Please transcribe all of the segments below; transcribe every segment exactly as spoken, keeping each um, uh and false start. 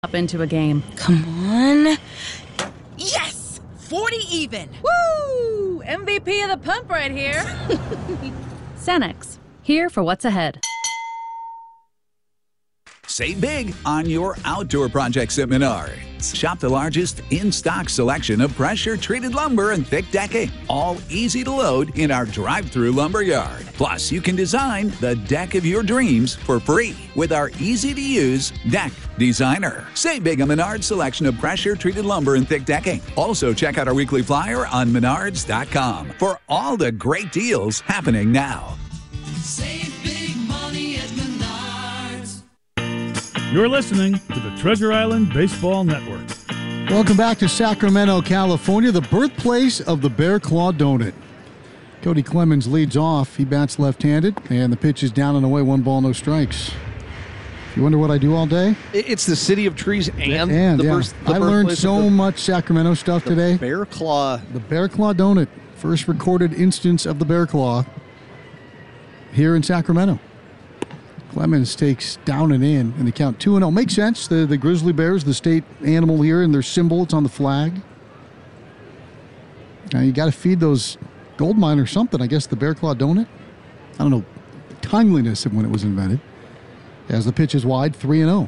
up into a game. Come on. Yes! forty even. Woo! M V P of the pump right here. Cenex, here for what's ahead. Save big on your outdoor projects at Menards. Shop the largest in-stock selection of pressure-treated lumber and thick decking, all easy to load in our drive-through lumber yard. Plus, you can design the deck of your dreams for free with our easy-to-use Deck Designer. Save big on Menards' selection of pressure-treated lumber and thick decking. Also, check out our weekly flyer on menards dot com for all the great deals happening now. Save big money at Menards. You're listening to the Treasure Island Baseball Network. Welcome back to Sacramento, California, the birthplace of the Bear Claw Donut. Cody Clemens leads off. He bats left-handed, and the pitch is down and away, one ball, no strikes. You wonder what I do all day? It's the city of trees and, and the, yeah. birth, the I learned so the, much Sacramento stuff the today. Bear Claw. The Bear Claw Donut. First recorded instance of the Bear Claw here in Sacramento. Clemens takes down and in, and the count two and oh. Makes sense. The, the grizzly bears, the state animal here, and their symbol, it's on the flag. Now you got to feed those gold mine or something. I guess the Bear Claw Donut. I don't know the timeliness of when it was invented. As the pitch is wide, three and oh.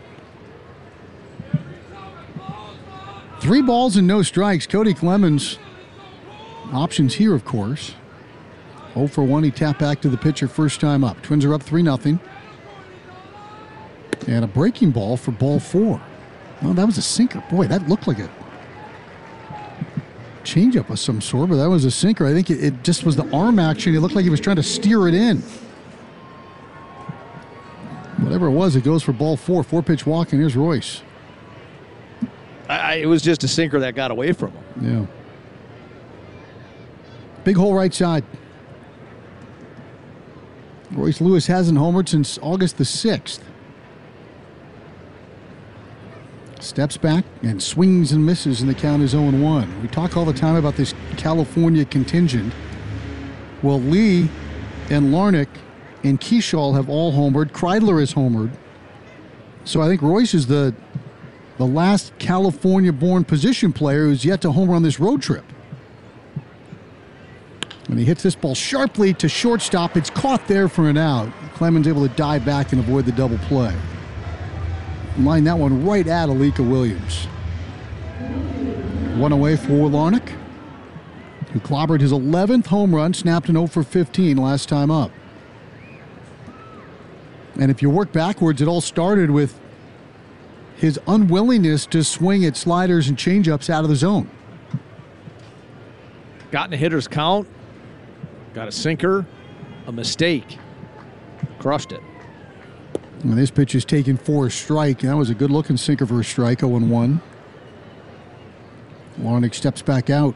Three balls and no strikes. Cody Clemens. Options here, of course. oh for one, he tapped back to the pitcher first time up. Twins are up three nothing. And a breaking ball for ball four. Oh, that was a sinker. Boy, that looked like a changeup of some sort, but that was a sinker. I think it, it just was the arm action. It looked like he was trying to steer it in. Whatever it was, it goes for ball four. Four-pitch walk, and here's Royce. I, it was just a sinker that got away from him. Yeah. Big hole right side. Royce Lewis hasn't homered since August the sixth. Steps back and swings and misses, and the count is oh and one. We talk all the time about this California contingent. Well, Lee and Larnach and Keschall have all homered. Kreidler has homered. So I think Royce is the, the last California-born position player who's yet to homer on this road trip. When he hits this ball sharply to shortstop, it's caught there for an out. Clemens able to dive back and avoid the double play. Line that one right at Alika Williams. One away for Larnach, who clobbered his eleventh home run, snapped an oh for fifteen last time up. And if you work backwards, it all started with his unwillingness to swing at sliders and changeups out of the zone. Got in a hitter's count, got a sinker, a mistake, crushed it. And this pitch is taken for a strike. That was a good-looking sinker for a strike, oh and one. Larnach steps back out.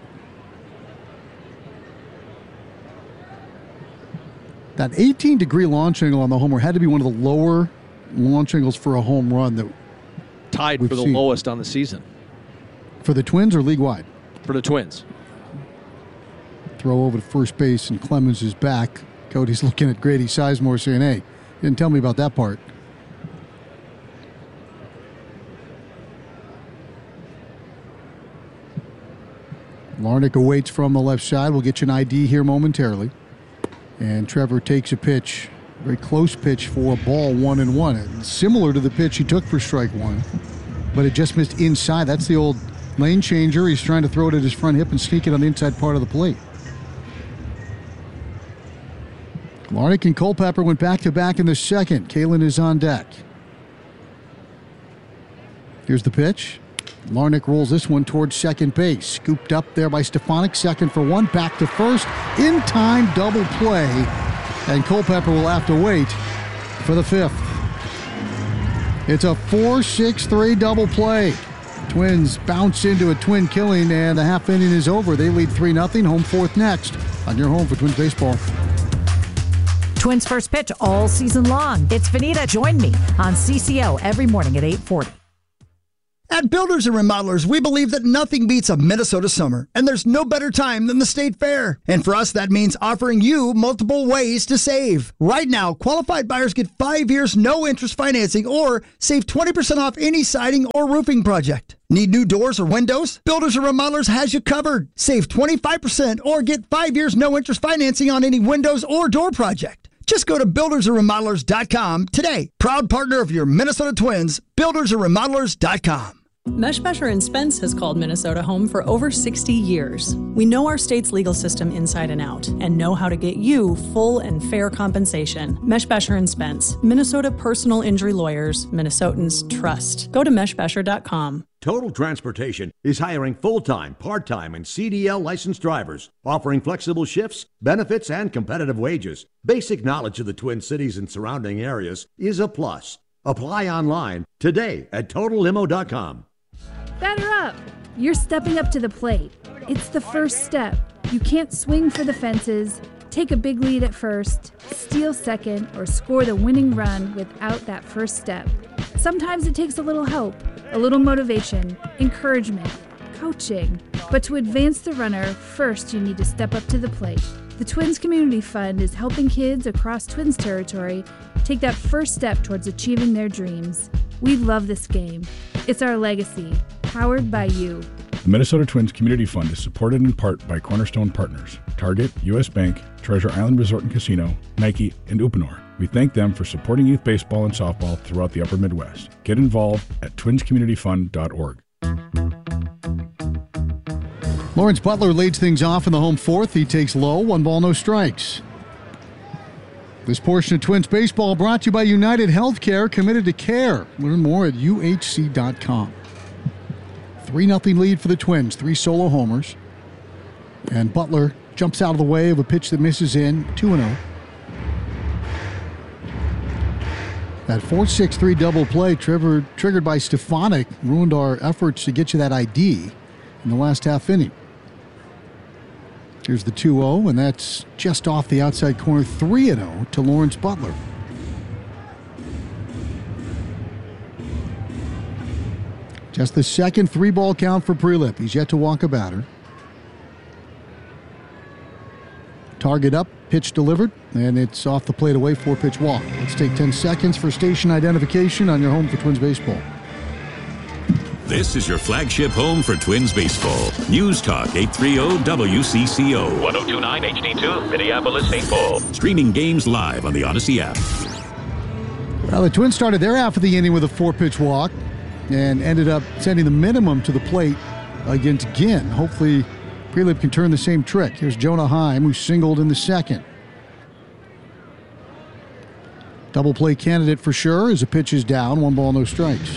That eighteen-degree launch angle on the homer had to be one of the lower launch angles for a home run that tied for the seen. lowest on the season. For the Twins or league-wide? For the Twins. Throw over to first base, and Clemens is back. Cody's looking at Grady Sizemore saying, hey, didn't tell me about that part. Larnach awaits from the left side. We'll get you an I D here momentarily. And Trevor takes a pitch. Very close pitch for a ball, one and one. And similar to the pitch he took for strike one. But it just missed inside. That's the old lane changer. He's trying to throw it at his front hip and sneak it on the inside part of the plate. Larnach and Culpepper went back-to-back in the second. Kalen is on deck. Here's the pitch. Larnach rolls this one towards second base. Scooped up there by Stefanik. Second for one. Back to first. In-time double play. And Culpepper will have to wait for the fifth. It's a four six three double play. Twins bounce into a twin killing, and the half inning is over. They lead three nothing. Home fourth next on your home for Twins baseball. Twins first pitch all season long. It's Vanita. Join me on C C O every morning at eight forty. At Builders and Remodelers, we believe that nothing beats a Minnesota summer, and there's no better time than the State Fair. And for us, that means offering you multiple ways to save. Right now, qualified buyers get five years no-interest financing or save twenty percent off any siding or roofing project. Need new doors or windows? Builders and Remodelers has you covered. Save twenty-five percent or get five years no-interest financing on any windows or door project. Just go to builders and remodelers dot com today. Proud partner of your Minnesota Twins, builders and remodelers dot com. Meshbesher and Spence has called Minnesota home for over sixty years. We know our state's legal system inside and out and know how to get you full and fair compensation. Meshbesher and Spence, Minnesota personal injury lawyers, Minnesotans trust. Go to meshbesher dot com. Total Transportation is hiring full-time, part-time, and C D L licensed drivers, offering flexible shifts, benefits, and competitive wages. Basic knowledge of the Twin Cities and surrounding areas is a plus. Apply online today at total limo dot com. Batter up! You're stepping up to the plate. It's the first step. You can't swing for the fences, take a big lead at first, steal second, or score the winning run without that first step. Sometimes it takes a little help, a little motivation, encouragement, coaching. But to advance the runner, first you need to step up to the plate. The Twins Community Fund is helping kids across Twins territory take that first step towards achieving their dreams. We love this game. It's our legacy, powered by you. The Minnesota Twins Community Fund is supported in part by Cornerstone Partners, Target, U S Bank, Treasure Island Resort and Casino, Nike, and Uponor. We thank them for supporting youth baseball and softball throughout the upper Midwest. Get involved at twins community fund dot org. Lawrence Butler leads things off in the home fourth. He takes low, one ball, no strikes. This portion of Twins baseball brought to you by United Healthcare, committed to care. Learn more at U H C dot com. three nothing lead for the Twins, three solo homers. And Butler jumps out of the way of a pitch that misses in, two and oh. That four six three double play triggered, triggered by Stefanik ruined our efforts to get you that I D in the last half inning. Here's the two oh, and that's just off the outside corner, three and oh to Lawrence Butler. Just the second three-ball count for Prelip. He's yet to walk a batter. Target up, pitch delivered, and it's off the plate away, four-pitch walk. Let's take ten seconds for station identification on your home for Twins baseball. This is your flagship home for Twins baseball. News Talk eight thirty W C C O. one oh two point nine H D two, Minneapolis, Saint Paul. Streaming games live on the Odyssey app. Well, the Twins started their half of the inning with a four-pitch walk and ended up sending the minimum to the plate against Ginn. Hopefully, Prelip can turn the same trick. Here's Jonah Heim, who singled in the second. Double play candidate for sure as the pitch is down, one ball, no strikes.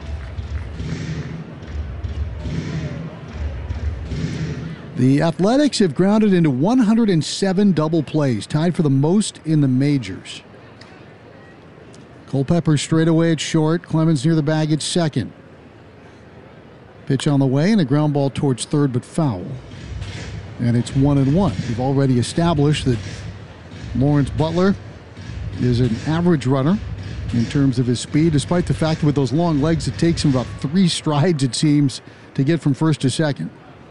The Athletics have grounded into one hundred seven double plays, tied for the most in the majors. Culpepper straight away at short. Clemens near the bag at second. Pitch on the way and a ground ball towards third, but foul. And it's one and one. We've already established that Lawrence Butler is an average runner in terms of his speed, despite the fact that with those long legs, it takes him about three strides, it seems, to get from first to second.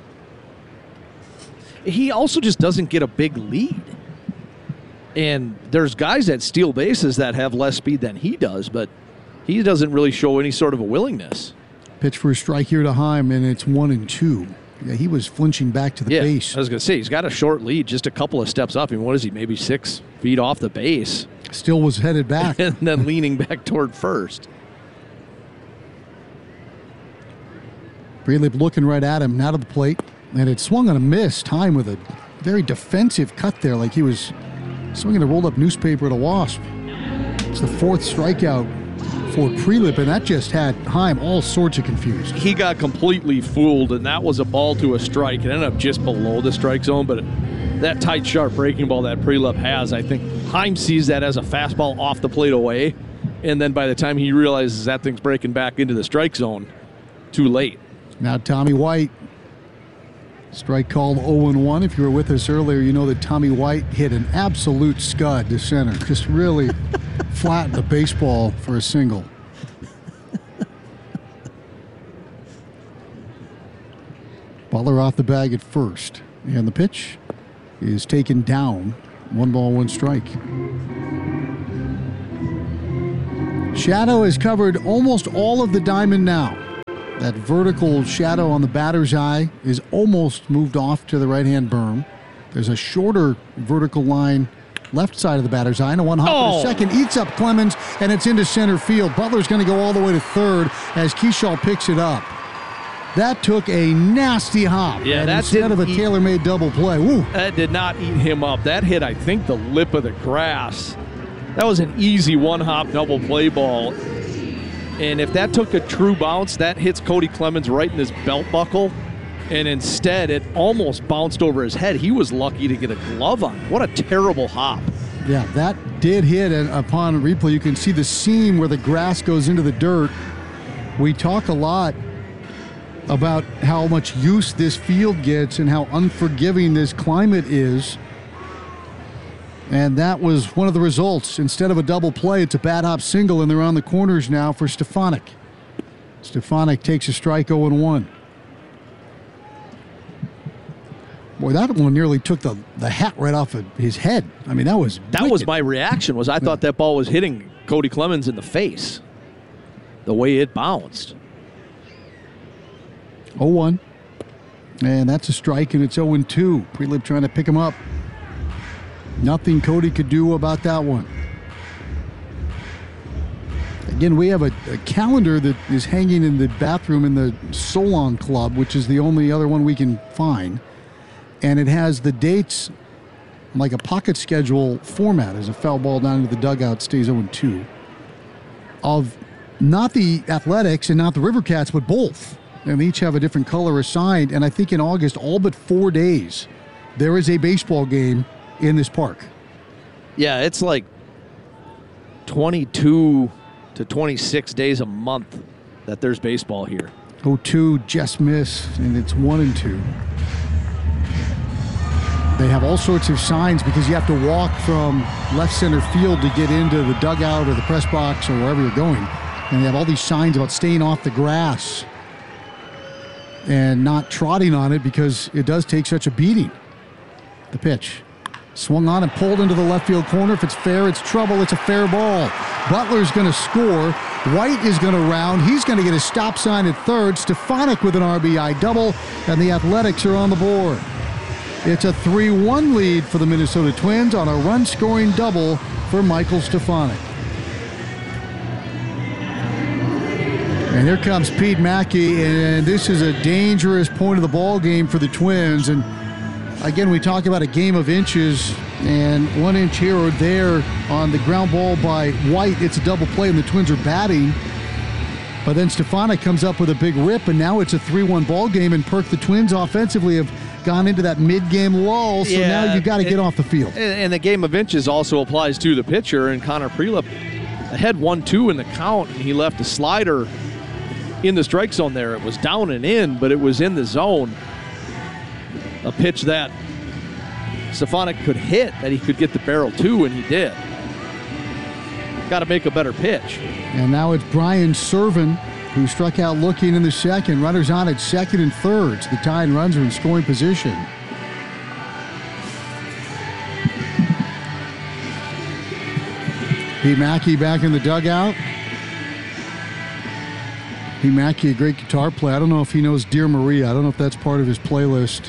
He also just doesn't get a big lead. And there's guys that steal bases that have less speed than he does, but he doesn't really show any sort of a willingness. Pitch for a strike here to Heim, and it's one and two. Yeah, he was flinching back to the yeah, base. I was going to say, he's got a short lead, just a couple of steps up. I mean, what is he, maybe six feet off the base? Still was headed back. And then leaning back toward first. Prelip looking right at him, out of the plate. And it swung on a miss. Time with a very defensive cut there, like he was swinging a rolled-up newspaper at a wasp. It's the fourth strikeout for Prelip, and that just had Heim all sorts of confused. He got completely fooled, and that was a ball to a strike. It ended up just below the strike zone, but that tight, sharp breaking ball that Prelip has, I think Heim sees that as a fastball off the plate away, and then by the time he realizes that thing's breaking back into the strike zone, too late. Now Tommy White. Strike called oh and one. If you were with us earlier, you know that Tommy White hit an absolute scud to center. Just really flattened the baseball for a single. Butler off the bag at first. And the pitch is taken down. One ball, one strike. Shadow has covered almost all of the diamond now. That vertical shadow on the batter's eye is almost moved off to the right-hand berm. There's a shorter vertical line left side of the batter's eye, and a one hop Oh. to second eats up Clemens, and it's into center field. Butler's going to go all the way to third as Keyshaw picks it up. That took a nasty hop. Yeah, and that instead of a didn't eat- tailor-made double play. Woo. That did not eat him up. That hit, I think, the lip of the grass. That was an easy one-hop double play ball. And if that took a true bounce, that hits Cody Clemens right in his belt buckle. And instead, it almost bounced over his head. He was lucky to get a glove on. What a terrible hop. Yeah, that did hit, and upon replay, you can see the seam where the grass goes into the dirt. We talk a lot about how much use this field gets and how unforgiving this climate is. And that was one of the results. Instead of a double play, it's a bad hop single, and they're on the corners now for Stefanik. Stefanik takes a strike oh and one. Boy, that one nearly took the, the hat right off of his head. I mean, that was That wicked. was my reaction, was I thought that ball was hitting Cody Clemens in the face. The way it bounced. oh one. And that's a strike, and it's oh and two. Prelip trying to pick him up. Nothing Cody could do about that one. Again, we have a, a calendar that is hanging in the bathroom in the Solon Club, which is the only other one we can find. And it has the dates like a pocket schedule format as a foul ball down into the dugout stays oh and two. Of not the Athletics and not the River Cats, but both. And they each have a different color assigned. And I think in August, all but four days, there is a baseball game in this park. Yeah, it's like twenty-two to twenty-six days a month that there's baseball here. oh two, just miss, and it's one and two. They have all sorts of signs because you have to walk from left center field to get into the dugout or the press box or wherever you're going. And they have all these signs about staying off the grass and not trotting on it because it does take such a beating. The pitch. Swung on and pulled into the left field corner. If it's fair, it's trouble. It's a fair ball. Butler's going to score. White is going to round. He's going to get a stop sign at third. Stefanik with an R B I double, and the Athletics are on the board. It's a three one lead for the Minnesota Twins on a run-scoring double for Michael Stefanik. And here comes Pete Mackey, and this is a dangerous point of the ball game for the Twins. And again, we talk about a game of inches, and one inch here or there on the ground ball by White. It's a double play, and the Twins are batting. But then Stefanik comes up with a big rip, and now it's a three one ball game, and Perk, the Twins offensively have gone into that mid-game lull, so Yeah, now you got to get it- off the field. And, and the game of inches also applies to the pitcher, and Connor Prelip ahead one two in the count, and he left a slider in the strike zone there. It was down and in, but it was in the zone. A pitch that Stefanik could hit, that he could get the barrel to, and he did. Got to make a better pitch. And now it's Brian Servin, who struck out looking in the second. Runners on at second and third. So the tying runs are in scoring position. Pete Mackey back in the dugout. Pete Mackey, a great guitar player. I don't know if he knows Dear Maria. I don't know if that's part of his playlist.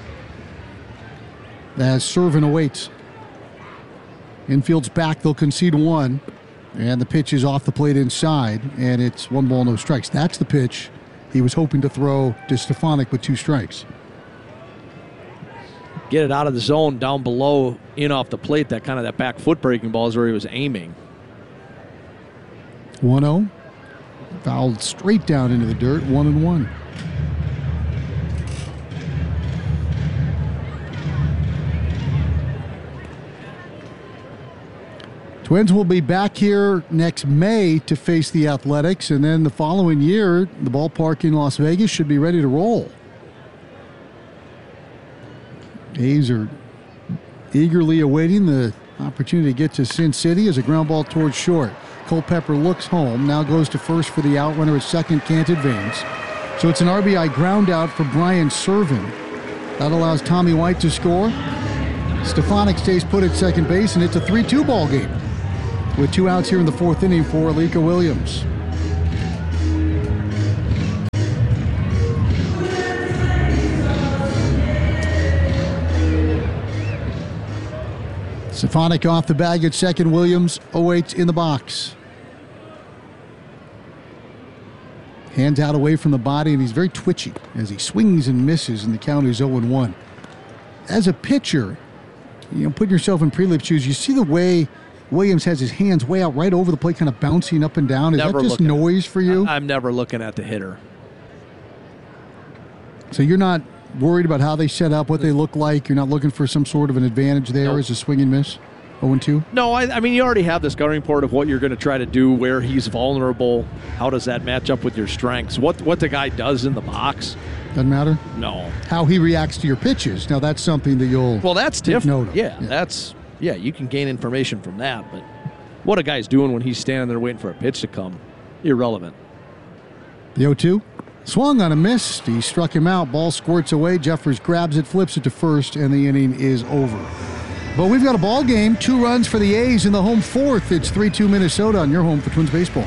As Servin awaits. Infield's back. They'll concede one. And the pitch is off the plate inside, and it's one ball, no strikes. That's the pitch he was hoping to throw to Stefanik with two strikes. Get it out of the zone, down below, in off the plate. That kind of that back foot breaking ball is where he was aiming. one oh. Fouled straight down into the dirt, one and one. Twins will be back here next May to face the Athletics, and then the following year, the ballpark in Las Vegas should be ready to roll. A's are eagerly awaiting the opportunity to get to Sin City as a ground ball towards short. Culpepper looks home, now goes to first for the out runner at second, can't advance. So it's an R B I ground out for Brian Servin. That allows Tommy White to score. Stefanik stays put at second base, and it's a three two ball game with two outs here in the fourth inning for Alika Williams. Stefanik off the bag at second. Williams awaits in the box. Hands out away from the body, and he's very twitchy as he swings and misses, and the count is oh one. As a pitcher, you know, putting yourself in Prelip shoes, you see the way Williams has his hands way out right over the plate, kind of bouncing up and down. Is Never that just looking- noise for you? I'm never looking at the hitter. So you're not worried about how they set up, what they look like? You're not looking for some sort of an advantage there Nope. as a swing and miss? oh two? No, I, I mean, you already have the scouting report of what you're going to try to do, where he's vulnerable. How does that match up with your strengths? What what the guy does in the box? Doesn't matter? No. How he reacts to your pitches. Now, that's something that you'll Well, that's take different. note of. Yeah, that's, yeah, you can gain information from that, but what a guy's doing when he's standing there waiting for a pitch to come, irrelevant. The oh two. Swung on a miss. He struck him out. Ball squirts away. Jeffers grabs it, flips it to first, and the inning is over. But we've got a ball game. Two runs for the A's in the home fourth. It's three two Minnesota on your home for Twins baseball.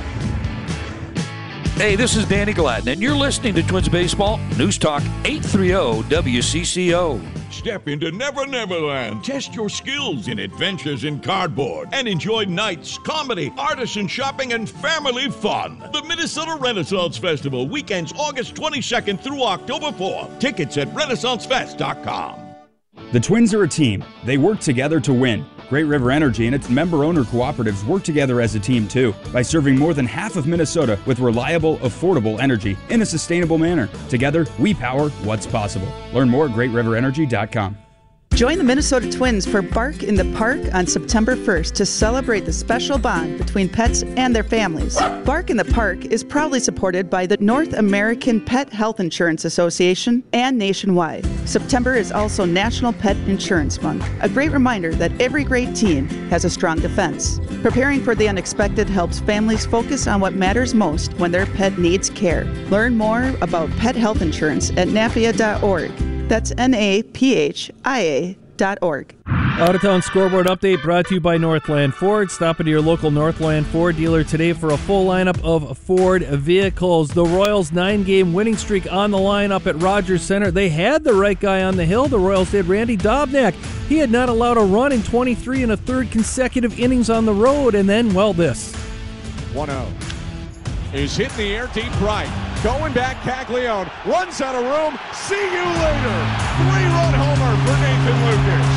Hey, this is Danny Gladden, and you're listening to Twins Baseball, News Talk eight thirty W C C O. Step into Never Never Land. Test your skills in adventures in cardboard and enjoy nights, comedy, artisan shopping, and family fun. The Minnesota Renaissance Festival, weekends August twenty-second through October fourth. Tickets at renaissance fest dot com. The Twins are a team. They work together to win. Great River Energy and its member-owner cooperatives work together as a team, too, by serving more than half of Minnesota with reliable, affordable energy in a sustainable manner. Together, we power what's possible. Learn more at great river energy dot com. Join the Minnesota Twins for Bark in the Park on September first to celebrate the special bond between pets and their families. Bark in the Park is proudly supported by the North American Pet Health Insurance Association and nationwide. September is also National Pet Insurance Month, a great reminder that every great team has a strong defense. Preparing for the unexpected helps families focus on what matters most when their pet needs care. Learn more about pet health insurance at napia dot org. That's N A P H I A dot org. Out-of-town scoreboard update brought to you by Northland Ford. Stop into your local Northland Ford dealer today for a full lineup of Ford vehicles. The Royals' nine-game winning streak on the line up at Rogers Center. They had the right guy on the hill. The Royals did. Randy Dobnak. He had not allowed a run in twenty-three and a third consecutive innings on the road. And then, well, this. one oh. Is hit in the air deep right. Going back, Caglione runs out of room. See you later. Three-run homer for Nathan Lucas.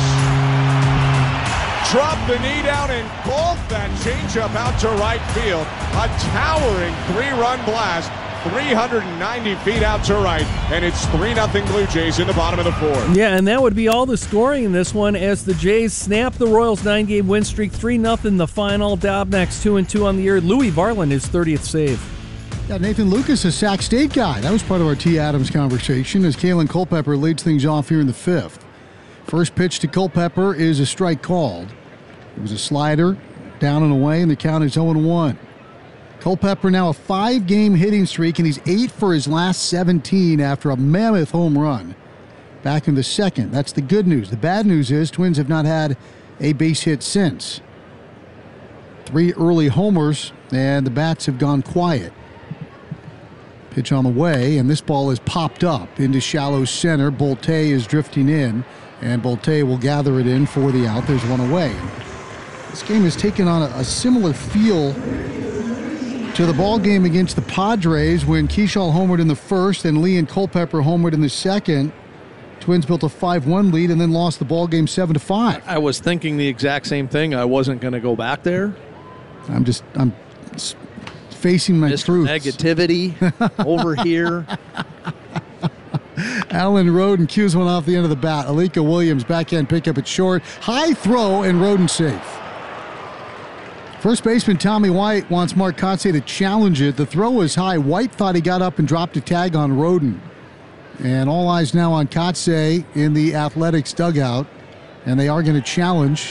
Drop the knee down and bolt that changeup out to right field. A towering three-run blast. three hundred ninety feet out to right, and it's three nothing Blue Jays in the bottom of the fourth. Yeah, and that would be all the scoring in this one as the Jays snap the Royals' nine-game win streak, three nothing the final. Dobnak's two and two on the year. Louis Varland, his thirtieth save. Yeah, Nathan Lucas, a Sac State guy. That was part of our T. Adams conversation as Kalen Culpepper leads things off here in the fifth. First pitch to Culpepper is a strike called. It was a slider, down and away, and the count is oh one. Culpepper now a five-game hitting streak, and he's eight for his last seventeen after a mammoth home run back in the second. That's the good news. The bad news is Twins have not had a base hit since. Three early homers, and the bats have gone quiet. Pitch on the way, and this ball is popped up into shallow center. Bolte is drifting in, and Bolte will gather it in for the out. There's one away. This game has taken on a, a similar feel to the ball game against the Padres when Keishall homered in the first and Lee and Culpepper homered in the second. Twins built a five one lead and then lost the ball game seven to five. I was thinking the exact same thing. I wasn't going to go back there. I'm just, I'm facing my Mister truths. Negativity over here. Alan Roden cues one off the end of the bat. Alika Williams backhand pickup at short. High throw and Roden safe. First baseman Tommy White wants Mark Kotsay to challenge it. The throw was high. White thought he got up and dropped a tag on Roden. And all eyes now on Kotsay in the Athletics dugout. And they are going to challenge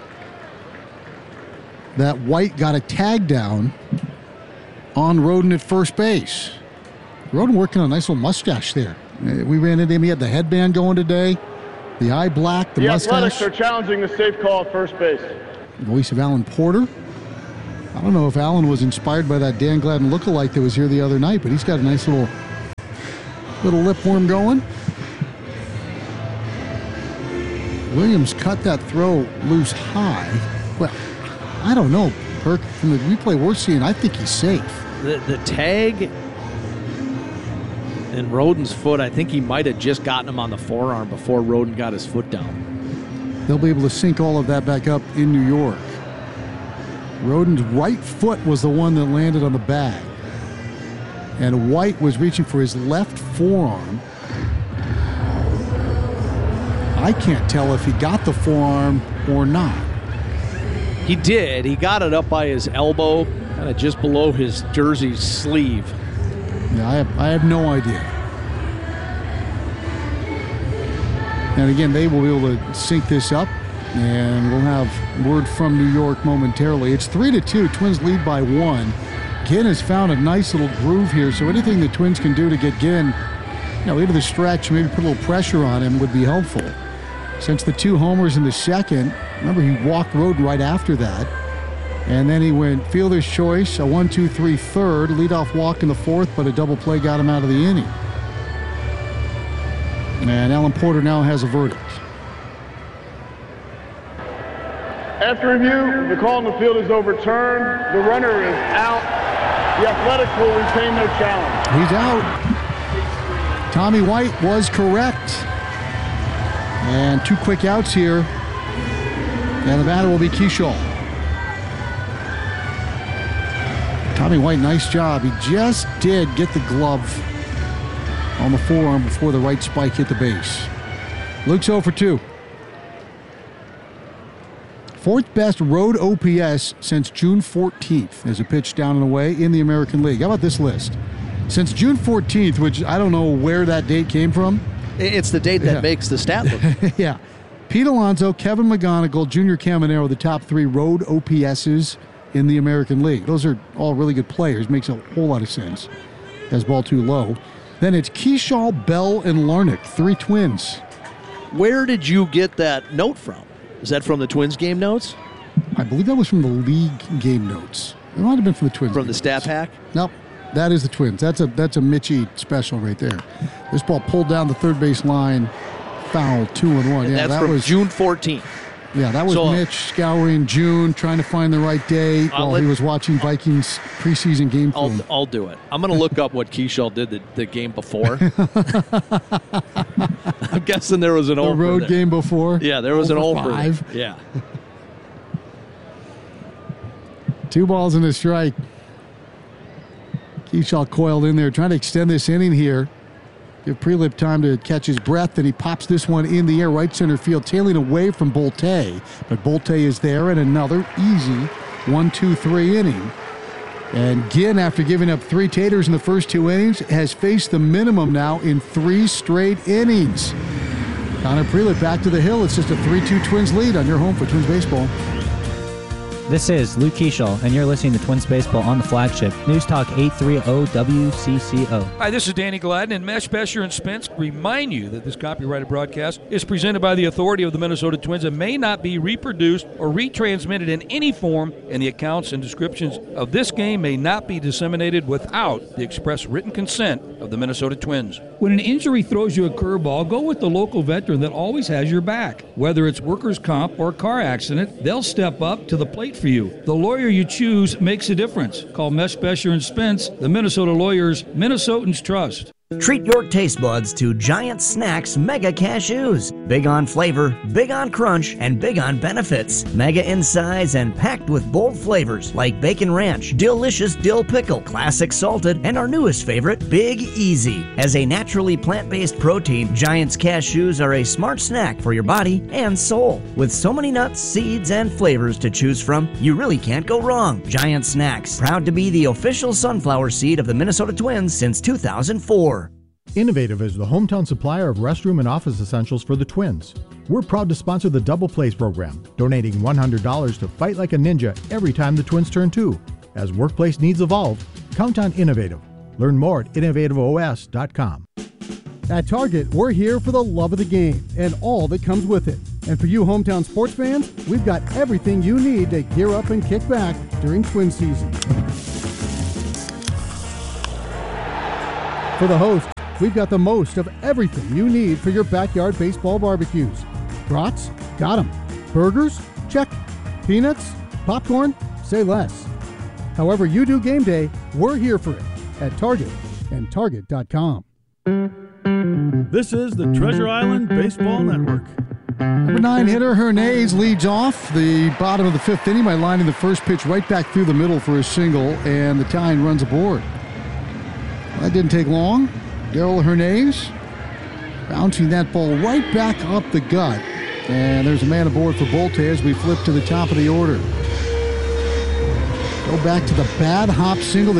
that White got a tag down on Roden at first base. Roden working on a nice little mustache there. Uh, We ran into him. He had the headband going today, the eye black, the, The mustache. Athletics are challenging the safe call at first base. Voice of Alan Porter. I don't know if Alan was inspired by that Dan Gladden lookalike that was here the other night, but he's got a nice little little lip worm going. Williams cut that throw loose high. Well, I don't know, Perk. From the replay we're seeing, I think he's safe. The, the tag in Roden's foot, I think he might have just gotten him on the forearm before Roden got his foot down. They'll be able to sync all of that back up in New York. Roden's right foot was the one that landed on the bag. And White was reaching for his left forearm. I can't tell if he got the forearm or not. He did. He got it up by his elbow, kind of just below his jersey sleeve. Yeah, I have, I have no idea. And again, they will be able to sync this up, and we'll have word from New York momentarily. It's three to two. Twins lead by one. Ginn has found a nice little groove here, so anything the Twins can do to get Ginn, you know, into the stretch, maybe put a little pressure on him would be helpful. Since the two homers in the second, remember he walked Roden right after that, and then he went fielder's choice, a one two three third, leadoff walk in the fourth, but a double play got him out of the inning. And Alan Porter now has a verdict. After review, the call in the field is overturned. The runner is out. The Athletics will retain their challenge. He's out. Tommy White was correct. And two quick outs here. And the batter will be Keyshaw. Tommy White, nice job. He just did get the glove on the forearm before the right spike hit the base. Luke's oh for two. Fourth best road O P S since June fourteenth as a pitch down and away in the American League. How about this list? Since June fourteenth, which I don't know where that date came from. It's the date that Yeah. makes the stat look. Yeah. Pete Alonso, Kevin McGonigal, Junior Caminero, the top three road O P Ss in the American League. Those are all really good players. Makes a whole lot of sense. Has ball too low. Then it's Keyshaw, Bell, and Larnach, three Twins. Where did you get that note from? Is that from the Twins game notes? I believe that was from the league game notes. It might have been from the Twins. From the stat pack? Nope. That is the Twins. That's a that's a Mitchie special right there. This ball pulled down the third base line, foul, two and one. And yeah, that's that from was June fourteenth. Yeah, that was So, uh, Mitch scouring June, trying to find the right day I'll while let- he was watching Vikings preseason game film. I'll, I'll do it. I'm going to look up what Keyshaw did the, the game before. I'm guessing there was an The over road there. game before. Yeah, there was an Over over. five. Yeah. Two balls and a strike. Keyshaw coiled in there, trying to extend this inning here. Give Prelip time to catch his breath, and he pops this one in the air, right center field, tailing away from Bolte. But Bolte is there, and another easy one two three inning. And Ginn, after giving up three taters in the first two innings, has faced the minimum now in three straight innings. Connor Prelip back to the hill. It's just a three two Twins lead on your home for Twins baseball. This is Luke Keishall, and you're listening to Twins Baseball on the flagship News Talk eight thirty W C C O. Hi, this is Danny Gladden, and Mesh, Besher, and Spence remind you that this copyrighted broadcast is presented by the authority of the Minnesota Twins and may not be reproduced or retransmitted in any form, and the accounts and descriptions of this game may not be disseminated without the express written consent of the Minnesota Twins. When an injury throws you a curveball, go with the local veteran that always has your back. Whether it's workers' comp or car accident, they'll step up to the plate for you. The lawyer you choose makes a difference. Call Mesh, Besher, and Spence, the Minnesota lawyers Minnesotans trust. Treat your taste buds to Giant Snacks Mega Cashews. Big on flavor, big on crunch, and big on benefits. Mega in size and packed with bold flavors like Bacon Ranch, Delicious Dill Pickle, Classic Salted, and our newest favorite, Big Easy. As a naturally plant-based protein, Giant's Cashews are a smart snack for your body and soul. With so many nuts, seeds, and flavors to choose from, you really can't go wrong. Giant Snacks, proud to be the official sunflower seed of the Minnesota Twins since two thousand four. Innovative is the hometown supplier of restroom and office essentials for the Twins. We're proud to sponsor the Double Plays program, donating one hundred dollars to Fight Like a Ninja every time the Twins turn two. As workplace needs evolve, count on Innovative. Learn more at innovative O S dot com. At Target, we're here for the love of the game and all that comes with it. And for you hometown sports fans, we've got everything you need to gear up and kick back during Twin season. For the host, we've got the most of everything you need for your backyard baseball barbecues. Brats? Got 'em. Burgers? Check. Peanuts? Popcorn? Say less. However you do game day, we're here for it at Target and Target dot com. This is the Treasure Island Baseball Network. Number nine hitter Hernandez leads off the bottom of the fifth inning by lining the first pitch right back through the middle for a single, and the Italian runs aboard. That didn't take long. Darell Hernandez bouncing that ball right back up the gut. And there's a man aboard for Bolte as we flip to the top of the order. Go back to the bad hop single that